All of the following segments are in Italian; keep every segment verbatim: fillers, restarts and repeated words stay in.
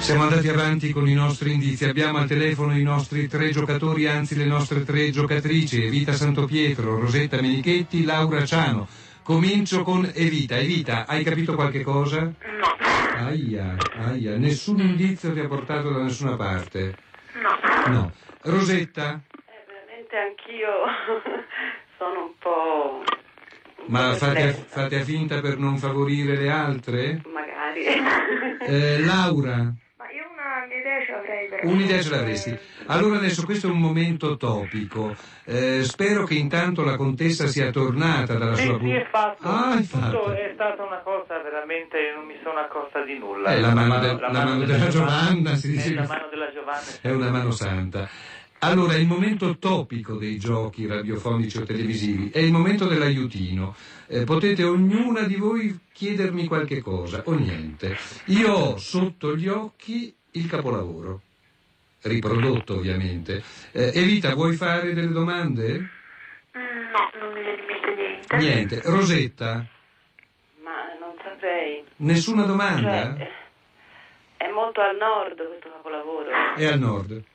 Siamo andati avanti con i nostri indizi, abbiamo al telefono i nostri tre giocatori, anzi le nostre tre giocatrici, Evita Santopietro, Rosetta Menichetti, Laura Ciano. Comincio con Evita. Evita, hai capito qualche cosa? No. Aia, aia, nessun indizio ti ha portato da nessuna parte? No. No. Rosetta? Eh, veramente anch'io sono un po'... un Ma po' fate, a, perplessa. fate a finta per non favorire le altre? Magari. Eh, Laura? Ma io una mia idea ce l'avrei però. Un'idea ce l'avresti. Allora adesso questo è un momento topico. Eh, spero che intanto la contessa sia tornata dalla Sì, sua... sì, è fatto. Ah, è Tutto fatto. è stata una cosa veramente, non mi sono accorta di nulla. Eh, la mano, de- la la mano della Giovanna, si dice È che la mano della Giovanna. è una mano santa. Allora, il momento topico dei giochi radiofonici o televisivi è il momento dell'aiutino. Eh, potete ognuna di voi chiedermi qualche cosa o niente. Io ho sotto gli occhi il capolavoro, riprodotto ovviamente. Eh, Evita, vuoi fare delle domande? Mm, no, non mi viene in mente niente. Niente. Rosetta? Ma non saprei. Nessuna domanda? Cioè, è molto al nord questo capolavoro. È al nord.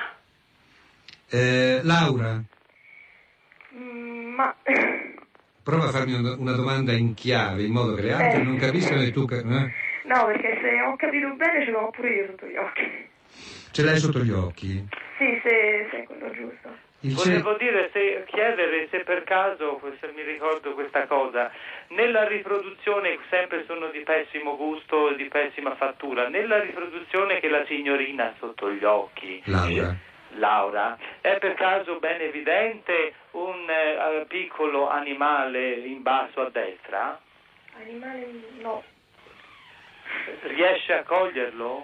Eh, Laura? Mm, ma... Prova a farmi una, una domanda in chiave, in modo che le altre Eh. non capiscano e tu... ca- eh? No, perché se ho capito bene ce l'ho pure io sotto gli occhi. Ce l'hai sotto gli occhi? Sì, se, se è quello giusto. Il ce- Volevo dire, se, chiedere se per caso, se mi ricordo questa cosa, nella riproduzione, sempre sono di pessimo gusto, di pessima fattura, nella riproduzione che la signorina ha sotto gli occhi, Laura? Laura, è per caso ben evidente un eh, piccolo animale in basso a destra? Animale no. Riesce a coglierlo?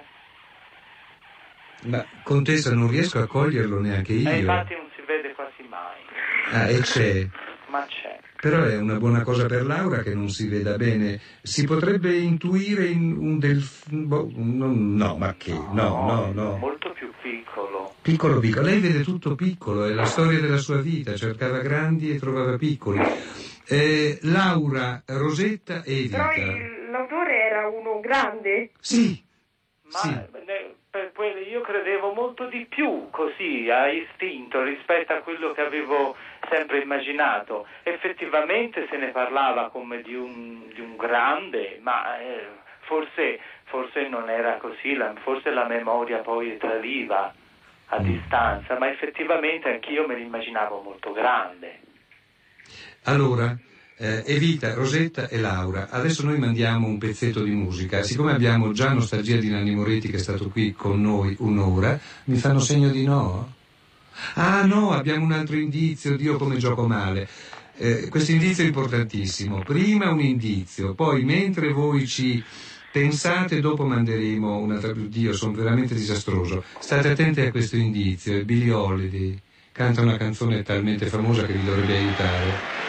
Ma contessa, non riesco a coglierlo neanche io. Eh, infatti non si vede quasi mai, Ah, e c'è. ma c'è. Però è una buona cosa per Laura che non si veda bene. Si potrebbe intuire in un delfino... No, no, ma che? No, no, no. Molto più piccolo. Piccolo, piccolo. Lei vede tutto piccolo, è la storia della sua vita. Cercava grandi e trovava piccoli. Eh, Laura, Rosetta e Evita. Però il- l'autore era uno grande? Sì, Ma sì. ne- per quello io credevo molto di più così a istinto rispetto a quello che avevo sempre immaginato. Effettivamente se ne parlava come di un, di un grande, ma eh, forse, forse non era così, la, forse la memoria poi tradiva a Mm. distanza, ma effettivamente anch'io me l'immaginavo molto grande. Allora, eh, Evita, Rosetta e Laura, adesso noi mandiamo un pezzetto di musica. Siccome abbiamo già Nostalgia di Nanni Moretti che è stato qui con noi un'ora, mi fanno segno di no? Ah no, abbiamo un altro indizio, Dio come gioco male. Eh, questo indizio è importantissimo. Prima un indizio, poi mentre voi ci pensate, dopo manderemo una... Dio, sono veramente disastroso. State attenti a questo indizio, è Billie Holiday. Canta una canzone talmente famosa che vi dovrebbe aiutare.